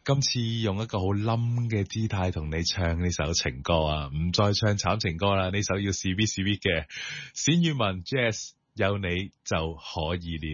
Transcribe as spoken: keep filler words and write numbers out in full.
今次用一個好冧嘅姿態同你唱呢首情歌啊，唔再唱慘情歌啦，呢首要 sweet sweet 嘅冼宇文 Jazz 有你就可以了。